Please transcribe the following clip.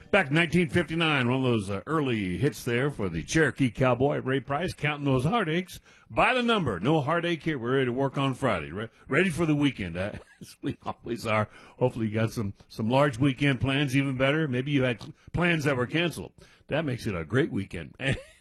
Back in 1959, one of those early hits there for the Cherokee Cowboy, Ray Price, counting those heartaches by the number. No heartache here. We're ready to work on Friday. Ready for the weekend, as we always are. Hopefully you got some large weekend plans, even better. Maybe you had plans that were canceled. That makes it a great weekend.